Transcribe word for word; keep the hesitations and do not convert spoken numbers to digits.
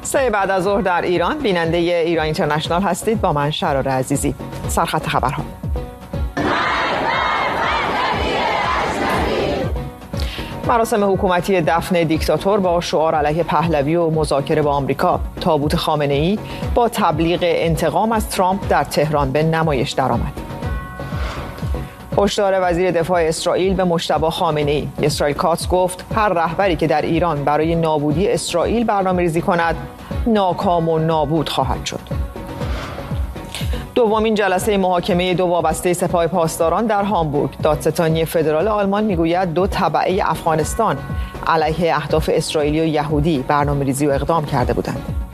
سه بعد از ظهر در ایران، بیننده ایران اینترنشنال هستید با من شرار عزیزی. سرخط خبرها. مراسم حکومتی دفن دیکتاتور با شعار علیه پهلوی و مذاکره با آمریکا. تابوت خامنه‌ای با تبلیغ انتقام از ترامپ در تهران به نمایش درآمد. هشدار وزیر دفاع اسرائیل به مجتبی خامنه‌ای. اسرائیل کاتس گفت هر رهبری که در ایران برای نابودی اسرائیل برنامه‌ریزی کند ناکام و نابود خواهد شد. دومین جلسه محاکمه دو وابسته سپاه پاسداران در هامبورگ. دادستانی فدرال آلمان میگوید دو تبعه افغانستان علیه اهداف اسرائیلی و یهودی برنامه‌ریزی و اقدام کرده بودند.